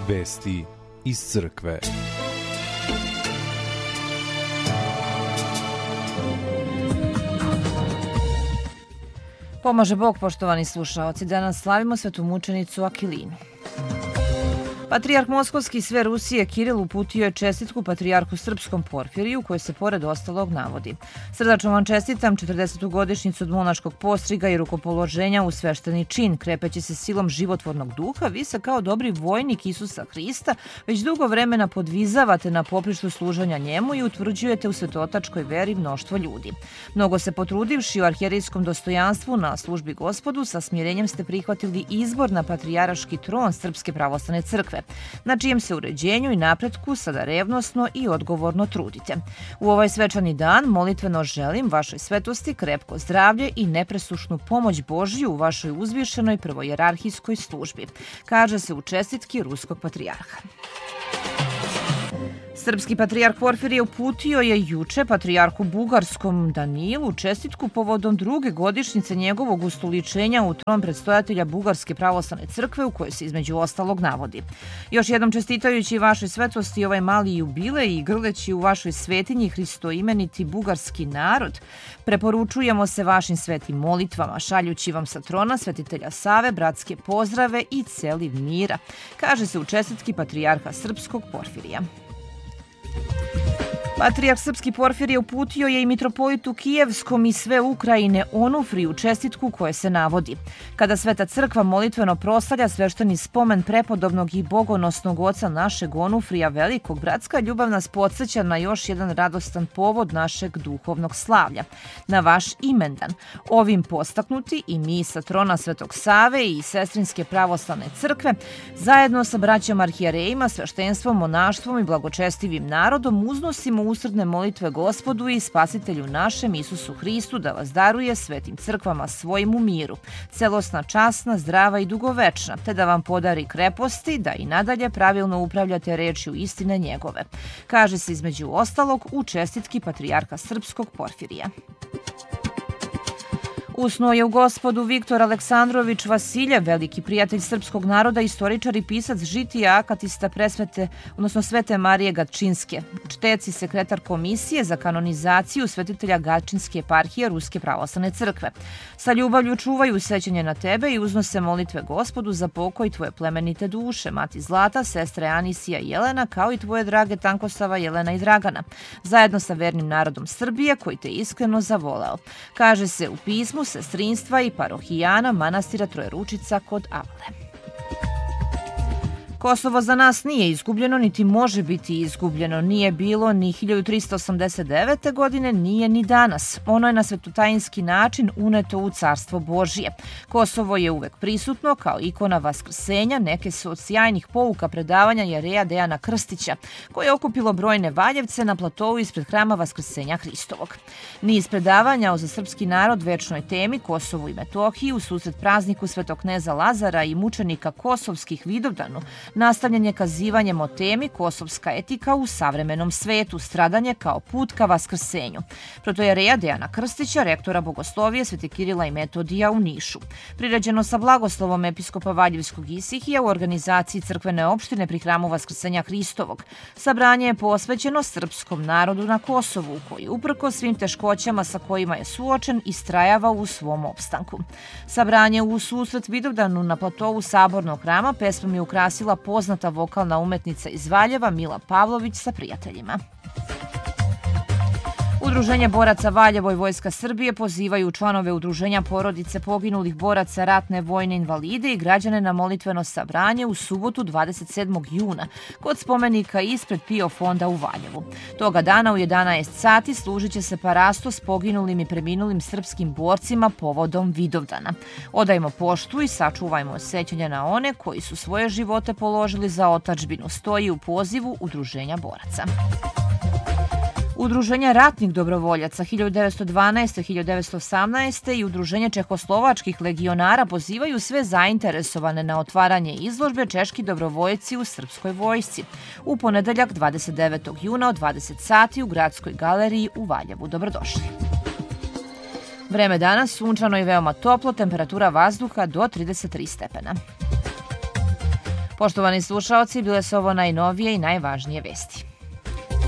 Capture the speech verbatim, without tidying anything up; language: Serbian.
Vesti iz crkve. Pomaže Bog, poštovani slušaoci. Danas slavimo svetomučenicu Akilinu. Patrijarh Moskovski i sve Rusije Kiril uputio je čestitku patrijarhu srpskom Porfiriju, koji se pored ostalog navodi: srdačno vam čestitam četrdesetu godišnjicu od monaškog postriga i rukopoloženja u svešteni čin. Krepeći se silom životvornog duha, vi se kao dobri vojnik Isusa Hrista već dugo vremena podvizavate na poprištu služenja njemu i utvrđujete u svetotačkoj veri mnoštvo ljudi. Mnogo se potrudivši u arhijerejskom dostojanstvu na službi Gospodu, sa smirenjem ste prihvatili izbor na patrijaraški tron Srpske pravoslavne crkve, na čijem se uređenju i napretku sada revnosno i odgovorno trudite. U ovaj svečani dan molitveno želim vašoj svetosti krepko zdravlje i nepresušnu pomoć Božju u vašoj uzvišenoj prvojerarhijskoj službi, kaže se u čestitki ruskog patrijarha. Srpski patrijarh Porfirije uputio je juče patrijarhu bugarskom Danilu čestitku povodom druge godišnjice njegovog ustoličenja u tron predstojatelja Bugarske pravoslavne crkve, u kojoj se između ostalog navodi: još jednom čestitajući vašoj svetosti ovaj mali jubilej i grleći u vašoj svetinji hristoimeniti bugarski narod, preporučujemo se vašim svetim molitvama, šaljući vam sa trona svetitelja Save bratske pozdrave i celiv mira, kaže se u čestitki patrijarha srpskog Porfirija. Patrijarh srpski Porfirije uputio je i mitropolitu Kijevskom i sve Ukrajine Onufriju čestitku, koje se navodi: kada Sveta crkva molitveno proslavlja svešteni spomen prepodobnog i bogonosnog oca našeg Onufrija Velikog, bratska ljubav nas podsjeća na još jedan radostan povod našeg duhovnog slavlja, na vaš imendan. Ovim postaknuti i mi sa trona Svetog Save i sestrinske pravoslavne crkve, zajedno sa braćom arhijerejima, sveštenstvom, monaštvom i blagočestivim narodom, uznosimo usrdne molitve Gospodu i Spasitelju našem Isusu Hristu da vas daruje svetim crkvama svojim u miru, celosna, časna, zdrava i dugovečna, te da vam podari kreposti da i nadalje pravilno upravljate rečju istine njegove, kaže se između ostalog u čestitki patrijarha srpskog Porfirija. Usnuo je u Gospodu Viktor Aleksandrović Vasiljev, veliki prijatelj srpskog naroda, istoričar i pisac žitija akatista presvete, odnosno Svete Marije Gatčinske, čtec i sekretar komisije za kanonizaciju svetitelja Gatčinske eparhije Ruske pravoslavne crkve. Sa ljubavlju čuvaju sećanje na tebe i uznose molitve Gospodu za pokoj tvoje plemenite duše, mati Zlata, sestre Anisija i Jelena, kao i tvoje drage Tankosava, Jelena i Dragana, zajedno sa vernim narodom Srbije koji te iskreno zavoleo, kaže se u pismu sestrinstva i parohijana manastira Trojeručica kod Avle. Kosovo za nas nije izgubljeno, niti može biti izgubljeno. Nije bilo ni hiljadu trista osamdeset devete. godine, nije ni danas. Ono je na svetotajinski način uneto u carstvo Božije. Kosovo je uvek prisutno kao ikona vaskrsenja. Neke su od sjajnih pouka predavanja Jereja Dejana Krstića, koje je okupilo brojne valjevce na platovu ispred hrama Vaskrsenja Hristovog. Niz predavanja o za srpski narod večnoj temi Kosovu i Metohiji u susret prazniku svetog kneza Lazara i mučenika kosovskih Vidovdanu nastavljen je kazivanjem o temi kosovska etika u savremenom svetu, stradanje kao put ka vaskrsenju. Protojereja Dejana Krstića, rektora bogoslovije Svete Kirila i Metodija u Nišu. Priređeno sa blagoslovom episkopa Valjevskog Isihija u organizaciji crkvene opštine pri hramu Vaskrsenja Hristovog. Sabranje je posvećeno srpskom narodu na Kosovu, koji uprko svim teškoćama sa kojima je suočen istrajava u svom opstanku. Sabranje u susret Vidovdanu na platovu sabornog hrama pesmom je ukrasila poznata vokalna umetnica iz Valjeva Mila Pavlović sa prijateljima. Udruženje boraca Valjevo i Vojska Srbije pozivaju članove udruženja porodice poginulih boraca, ratne vojne invalide i građane na molitveno sabranje u subotu dvadeset sedmog juna kod spomenika ispred Pio fonda u Valjevu. Toga dana u jedanaest sati služit će se parasto s poginulim i preminulim srpskim borcima povodom Vidovdana. Odajmo poštu i sačuvajmo sećanja na one koji su svoje živote položili za otadžbinu, stoji u pozivu Udruženja boraca. Udruženje ratnih dobrovoljaca hiljadu devetsto dvanaeste. do hiljadu devetsto osamnaeste. i Udruženje čehoslovačkih legionara pozivaju sve zainteresovane na otvaranje izložbe Češki dobrovoljci u srpskoj vojsci u ponedeljak dvadeset devetog juna od dvadeset sati u Gradskoj galeriji u Valjevu. Dobrodošli. Vreme danas sunčano i veoma toplo, temperatura vazduha do trideset tri stepena. Poštovani slušaoci, bile su ovo najnovije i najvažnije vesti.